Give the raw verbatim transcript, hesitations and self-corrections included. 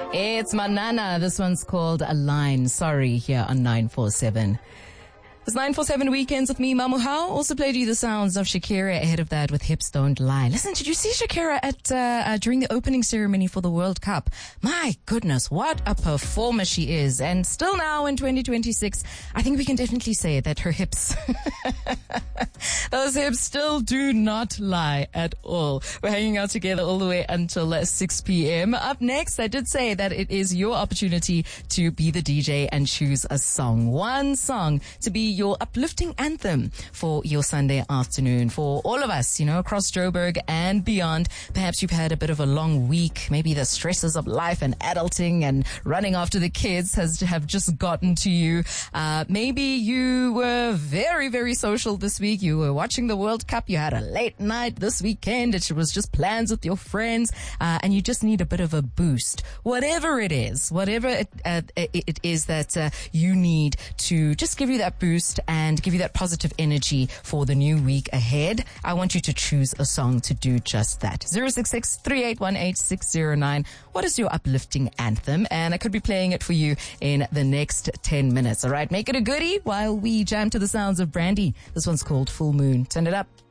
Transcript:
It's Manana. This one's called A Line. Sorry, here on nine four seven. It's nine four seven Weekends with me, Mamu Hao. Also played you the sounds of Shakira ahead of that with Hips Don't Lie. Listen, did you see Shakira at uh, uh, during the opening ceremony for the World Cup? My goodness, what a performer she is. And still now in twenty twenty-six, I think we can definitely say that her hips, those hips still do not lie at all. We're hanging out together all the way until uh, six p.m. Up next, I did say that it is your opportunity to be the D J and choose a song. One song to be your uplifting anthem for your Sunday afternoon. For all of us, you know, across Joburg and beyond, perhaps you've had a bit of a long week. Maybe the stresses of life and adulting and running after the kids has have just gotten to you. Uh, maybe you were very, very social this week. You were watching the World Cup. You had a late night this weekend. It was just plans with your friends, uh, and you just need a bit of a boost. Whatever it is, whatever it, uh, it is that uh, you need to just give you that boost and give you that positive energy for the new week ahead. I want you to choose a song to do just that. zero six six, three eight one, eight six zero nine. What is your uplifting anthem? And I could be playing it for you in the next ten minutes. All right, make it a goodie while we jam to the sounds of Brandy. This one's called Full Moon. Turn it up.